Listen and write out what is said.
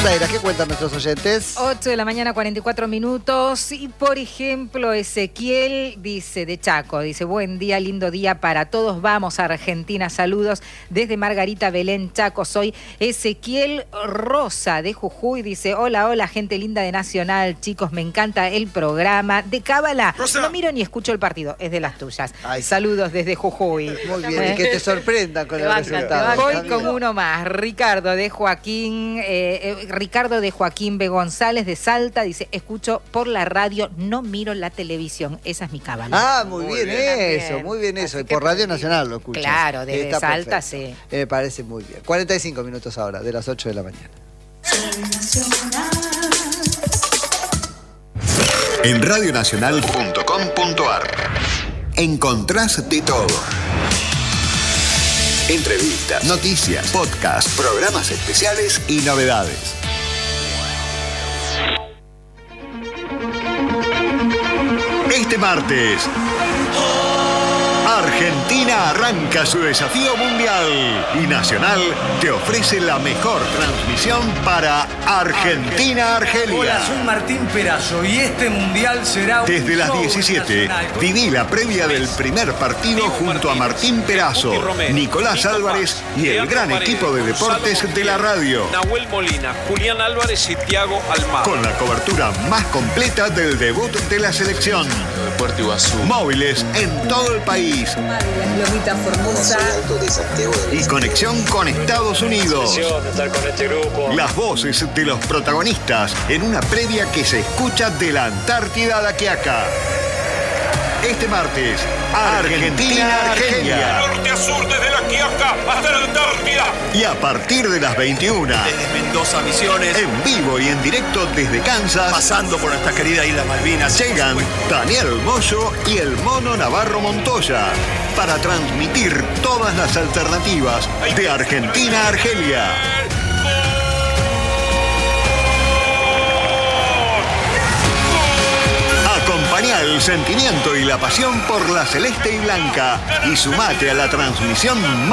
Zaira, ¿qué cuentan nuestros oyentes? 8 de la mañana, 44 minutos. Y por ejemplo, Ezequiel dice, de Chaco, dice, buen día, lindo día para todos. Vamos a Argentina, saludos desde Margarita Belén, Chaco. Soy Ezequiel Rosa de Jujuy. Dice, hola, hola, gente linda de Nacional. Chicos, me encanta el programa. De Cábala, no miro ni escucho el partido, es de las tuyas. Ay. Saludos desde Jujuy. Muy bien, y que te sorprendan con el resultado. Voy con uno más, Ricardo de Joaquín B. González de Salta, dice, escucho por la radio, no miro la televisión, esa es mi cábala. Ah, muy bien eso, muy bien eso. Y por Radio Nacional lo escuchas. Claro, desde Está Salta, perfecto. sí. Me parece muy bien. 45 minutos ahora, de las 8 de la mañana. En radionacional.com.ar encontrás de todo. Entrevistas, noticias, podcasts, programas especiales y novedades. Este martes, Argentina arranca su desafío mundial y Nacional te ofrece la mejor transmisión para Argentina-Argelia. Hola, soy Martín Perazo y este mundial será un Desde las show 17, nacional. viví la previa del primer partido junto a Martín Perazo, Nicolás Álvarez y el gran equipo de deportes de la radio. Nahuel Molina, Julián Álvarez y Thiago Almada. Con la cobertura más completa del debut de la selección. Puerto Iguazú. Móviles en todo el país. Lomita Formosa. Y conexión con Estados Unidos. De estar con este grupo. Las voces de los protagonistas en una previa que se escucha de la Antártida a la Quiaca. Este martes, Argentina-Argelia. Norte a sur desde la Quiaca hasta la Antártida. Y a partir de las 21, Desde Mendoza, Misiones, en vivo y en directo desde Kansas, pasando por nuestra querida isla Malvinas, llegan Daniel Moyo y el Mono Navarro Montoya para transmitir todas las alternativas de Argentina-Argelia. Acompañá el sentimiento y la pasión por la celeste y blanca y sumate a la transmisión